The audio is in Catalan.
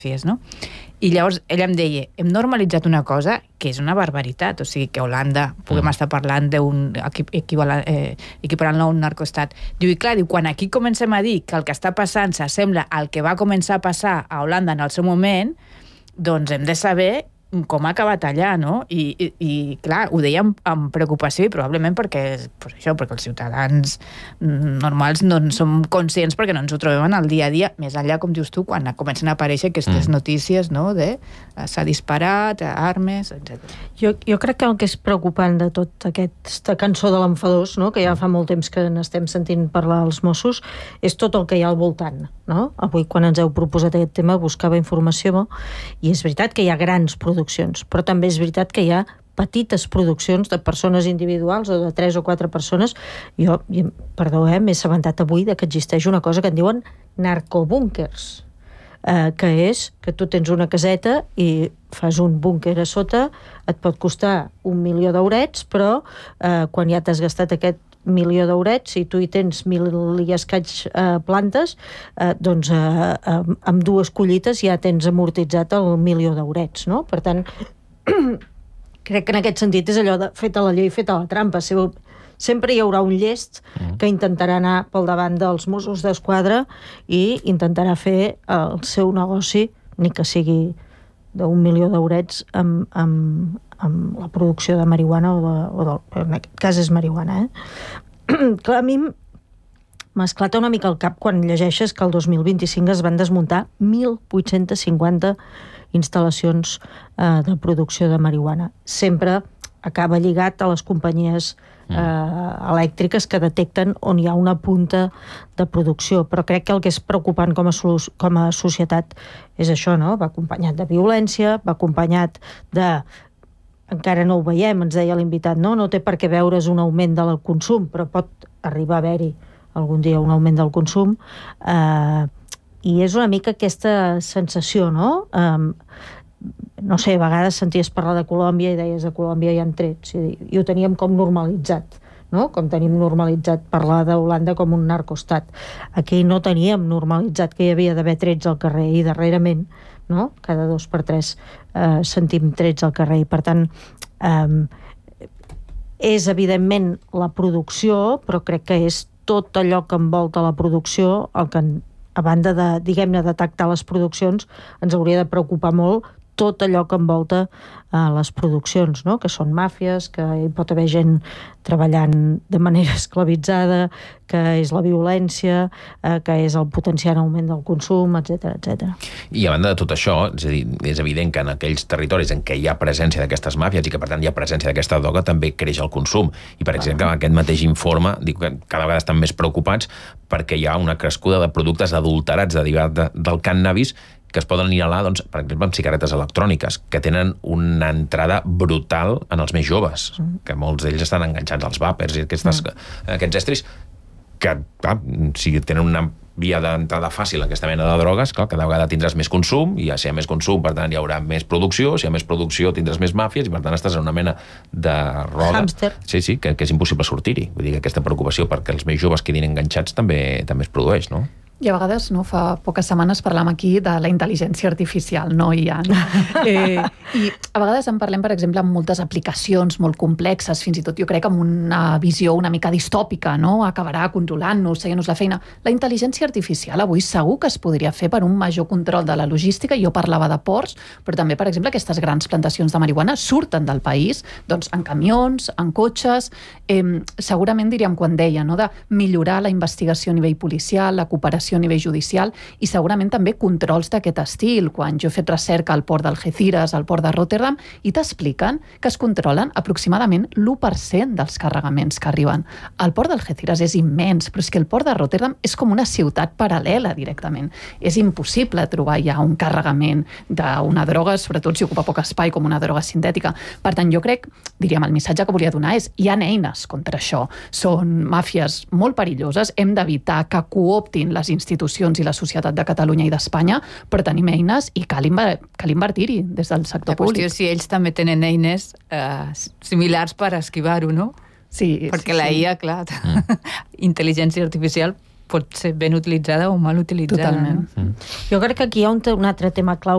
no? I llavors ella em deia, hem normalitzat una cosa que és una barbaritat, o sigui, que a Holanda puguem estar parlant d'un equiparant-lo a un narcoestat. Diu, i clar, quan aquí comencem a dir que el que està passant s'assembla al que va començar a passar a Holanda en el seu moment, doncs hem de saber com ha acabat allà, no? I clar, ho deia amb preocupació i probablement perquè els ciutadans normals no en som conscients perquè no ens ho trobem en el dia a dia, més enllà, com dius tu, quan comencen a aparèixer aquestes notícies, no?, de s'ha disparat, armes, etc. Jo crec que el que és preocupant de tot aquesta cançó de l'enfadós, no?, que ja fa molt temps que n'estem sentint parlar als Mossos, és tot el que hi ha al voltant, no? Avui, quan ens heu proposat aquest tema, buscava informació, i és veritat que hi ha grans produccions, però també és veritat que hi ha petites produccions de persones individuals o de 3 o 4 persones. Jo, perdó, m'he assabentat avui de que existeix una cosa que en diuen narcobúnkers, que és que tu tens una caseta i fas un búnquer a sota, et pot costar 1.000.000 d'eurets, però quan ja t'has gastat aquest 1.000.000 d'eurets, si tu hi tens 1.000 i escaig plantes, doncs amb 2 collites ja tens amortitzat el 1.000.000 d'eurets, no? Per tant, crec que en aquest sentit és allò de feta la llei, feta la trampa. Sempre hi haurà un llest que intentarà anar pel davant dels Mossos d'Esquadra i intentarà fer el seu negoci, ni que sigui d'1.000.000 d'eurets amb la producció de marihuana en aquest cas és marihuana, Clar, a mi m'esclata una mica el cap quan llegeixes que el 2025 es van desmuntar 1.850 instal·lacions de producció de marihuana. Sempre acaba lligat a les companyies elèctriques que detecten on hi ha una punta de producció, però crec que el que és preocupant com a societat és això, no? Va acompanyat de violència, va acompanyat de... Encara no ho veiem, ens deia l'invitat, no té per què veure's un augment del consum, però pot arribar a haver-hi algun dia un augment del consum, i és una mica aquesta sensació, no? No sé, a vegades senties parlar de Colòmbia i deies de Colòmbia hi ha trets, i ho teníem com normalitzat, no? Com tenim normalitzat parlar d'Holanda com un narcoestat. Aquí no teníem normalitzat que hi havia d'haver trets al carrer, i darrerament, no? Cada 2 per 3 sentim trets al carrer, i per tant és evidentment la producció, però crec que és tot allò que envolta la producció el que, a banda de, diguem-ne, detectar les produccions, ens hauria de preocupar molt tot allò que envolta les produccions, no? Que són màfies, que hi pot haver gent treballant de manera esclavitzada, que és la violència, que és el potenciant augment del consum, etc etc. I a banda de tot això, és a dir, és evident que en aquells territoris en què hi ha presència d'aquestes màfies i que per tant hi ha presència d'aquesta droga també creix el consum. I per exemple, aquest mateix informe diu que cada vegada estan més preocupats perquè hi ha una crescuda de productes adulterats derivats del cànnabis que es poden inhalar, doncs, per exemple, amb cigaretes electròniques, que tenen una entrada brutal en els més joves, que molts d'ells estan enganxats als vàpers i aquests estris, que, clar, si tenen una via d'entrada fàcil a aquesta mena de drogues, clar, cada vegada tindràs més consum, i si hi ha més consum, per tant, hi haurà més producció, si hi ha més producció tindràs més màfies, i per tant estàs en una mena de roda. Hàmster. Sí, que és impossible sortir-hi. Vull dir que aquesta preocupació perquè els més joves quedin enganxats també es produeix, no? I a vegades, no, fa poques setmanes parlàvem aquí de la intel·ligència artificial, no, Ian? I a vegades en parlem, per exemple, amb moltes aplicacions molt complexes, fins i tot jo crec amb una visió una mica distòpica, no? Acabarà controlant-nos, seguint-nos la feina. La intel·ligència artificial avui segur que es podria fer per un major control de la logística. Jo parlava de ports, però també, per exemple, aquestes grans plantacions de marihuana surten del país, doncs, en camions, en cotxes. Segurament diríem, quan deia, no?, de millorar la investigació a nivell policial, la cooperació a nivell judicial i segurament també controls d'aquest estil. Quan jo he fet recerca al port d'Algeciras, al port de Rotterdam, i t'expliquen que es controlen aproximadament l'1% dels carregaments que arriben. El port d'Algeciras és immens, però és que el port de Rotterdam és com una ciutat paral·lela directament. És impossible trobar ja un carregament d'una droga, sobretot si ocupa poc espai, com una droga sintètica. Per tant, jo crec, diríem, el missatge que volia donar és hi ha eines contra això. Són màfies molt perilloses, hem d'evitar que cooptin les institucions i la societat de Catalunya i d'Espanya, però tenim eines i cal invertir-hi des del sector públic. La qüestió és si ells també tenen eines similars per esquivar-ho, no? Sí. Perquè la IA, clar, intel·ligència artificial pot ser ben utilitzada o mal utilitzada. Totalment. No? Jo crec que aquí hi ha un altre tema clau